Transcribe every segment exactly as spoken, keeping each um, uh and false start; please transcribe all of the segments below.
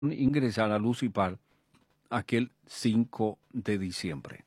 ingresar a Lucipar aquel cinco de diciembre.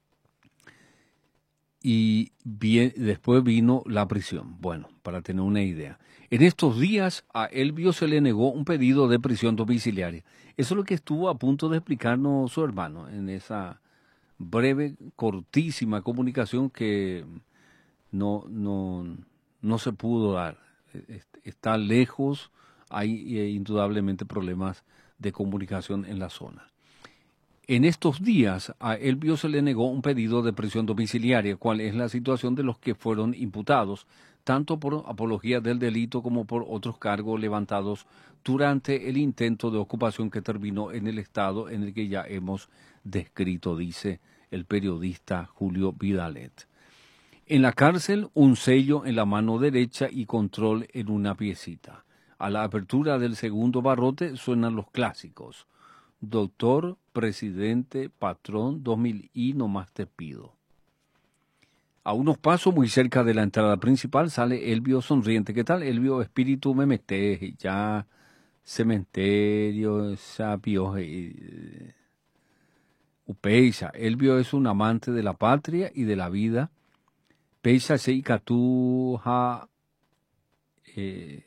Y bien, después vino la prisión. Bueno, para tener una idea. En estos días a Elvio se le negó un pedido de prisión domiciliaria. Eso es lo que estuvo a punto de explicarnos su hermano en esa breve, cortísima comunicación que no, no, no se pudo dar. Está lejos, hay eh, indudablemente problemas de comunicación en la zona. En estos días a Elvio se le negó un pedido de prisión domiciliaria, cuál es la situación de los que fueron imputados, tanto por apología del delito como por otros cargos levantados durante el intento de ocupación que terminó en el estado en el que ya hemos descrito, dice el periodista Julio Vidalet. En la cárcel, un sello en la mano derecha y control en una piecita. A la apertura del segundo barrote suenan los clásicos. Doctor, presidente, patrón, dos mil y no más te pido. A unos pasos muy cerca de la entrada principal sale Elvio sonriente. ¿Qué tal, Elvio? Espíritu me metes, ya cementerio, sapios, eh, upeisa. Elvio es un amante de la patria y de la vida. Peisa se ikatuja eh,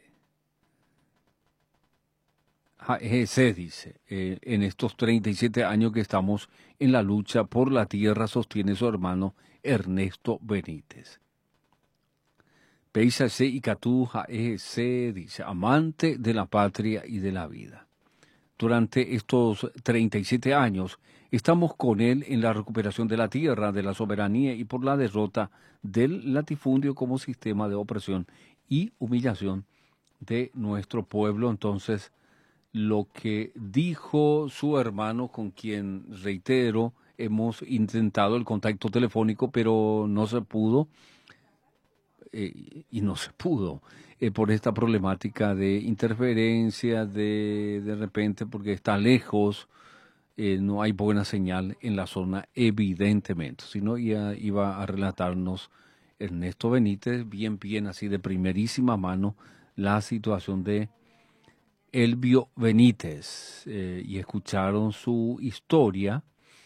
se dice, eh, en estos treinta y siete años que estamos en la lucha por la tierra, sostiene su hermano Ernesto Benítez. Peisa se ikatuja se dice, amante de la patria y de la vida. Durante estos treinta y siete años estamos con él en la recuperación de la tierra, de la soberanía y por la derrota del latifundio como sistema de opresión y humillación de nuestro pueblo. Entonces, lo que dijo su hermano, con quien, reitero, hemos intentado el contacto telefónico, pero no se pudo, eh, y no se pudo, eh, por esta problemática de interferencia, de, de repente, porque está lejos, eh, no hay buena señal en la zona, evidentemente. Si no, ya iba a relatarnos Ernesto Benítez, bien, bien, así de primerísima mano, la situación de Elvio Benítez, eh, y escucharon su historia.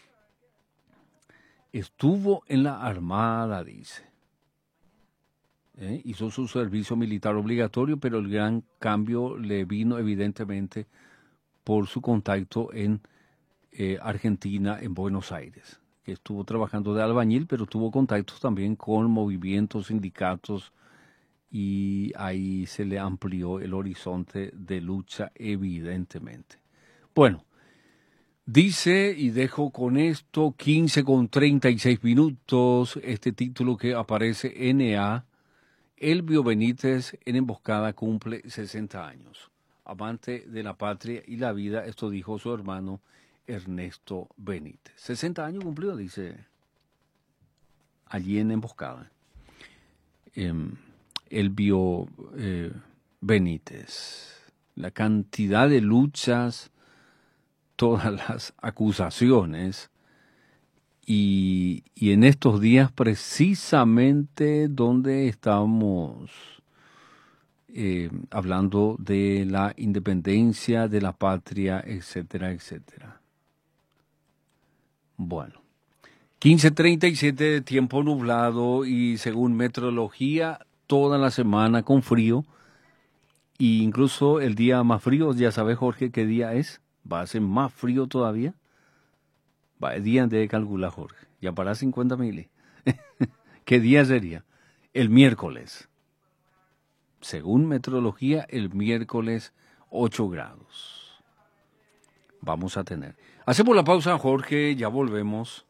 Estuvo en la Armada, dice. Eh, hizo su servicio militar obligatorio, pero el gran cambio le vino evidentemente por su contacto en eh, Argentina, en Buenos Aires, que estuvo trabajando de albañil, pero tuvo contactos también con movimientos, sindicatos, y ahí se le amplió el horizonte de lucha, evidentemente. Bueno, dice, y dejo con esto, quince con treinta y seis minutos, este título que aparece N A, Elvio Benítez en emboscada cumple sesenta años. Amante de la patria y la vida, esto dijo su hermano Ernesto Benítez. sesenta años cumplió, dice, allí en emboscada. Eh, Elvio eh, Benítez. La cantidad de luchas, todas las acusaciones, y, y en estos días precisamente donde estamos eh, hablando de la independencia, de la patria, etcétera, etcétera. Bueno, quince treinta y siete, tiempo nublado y según meteorología, toda la semana con frío, e incluso el día más frío, ya sabes, Jorge, qué día es, va a ser más frío todavía. Va, el día de calcular, Jorge, ya para cincuenta mil. ¿Qué día sería? El miércoles. Según meteorología, el miércoles ocho grados. Vamos a tener. Hacemos la pausa, Jorge, ya volvemos.